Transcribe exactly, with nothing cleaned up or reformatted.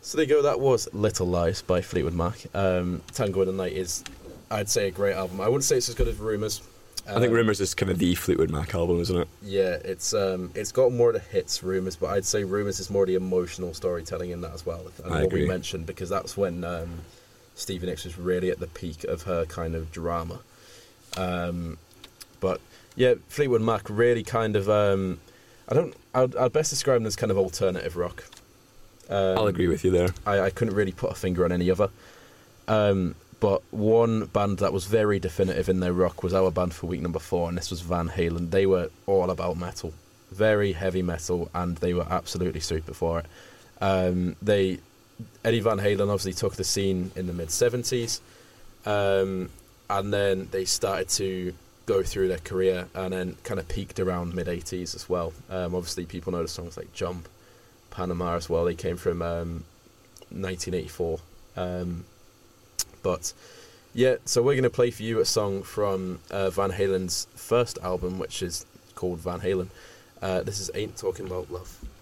So there you go, that was Little Lies by Fleetwood Mac. Um, Tango in the Night is, I'd say, a great album. I wouldn't say it's as good as Rumours. Um, I think Rumours is kind of the Fleetwood Mac album, isn't it? Yeah, it's um, it's got more of the hits, Rumours, but I'd say Rumours is more the emotional storytelling in that as well. And I what agree. we mentioned, because that's when um, Stevie Nicks was really at the peak of her kind of drama. Um, but yeah, Fleetwood Mac really kind of, um, I don't, I'd, I'd best describe them as kind of alternative rock. Um, I'll agree with you there. I, I couldn't really put a finger on any other. Um, but one band that was very definitive in their rock was our band for week number four, and this was Van Halen. They were all about metal, very heavy metal, and they were absolutely super for it. Um, they Eddie Van Halen obviously took the scene in the mid seventies, um, and then they started to go through their career, and then kind of peaked around mid eighties as well. Um, obviously, people know the songs like Jump, Panama as well. They came from um, nineteen eighty-four. Um, but yeah, so we're going to play for you a song from uh, Van Halen's first album, which is called Van Halen. Uh, this is Ain't Talking About Love.